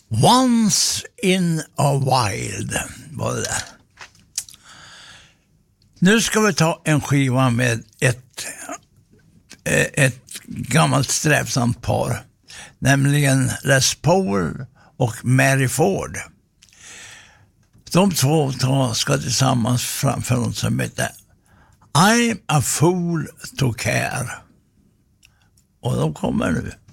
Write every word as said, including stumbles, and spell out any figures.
Once in a Wild var det där. Nu ska vi ta en skiva med ett, ett gammalt strävsamt par. Nämligen Les Paul och Mary Ford. De två ska tillsammans framför något som heter I'm a fool to care. Och de kommer nu.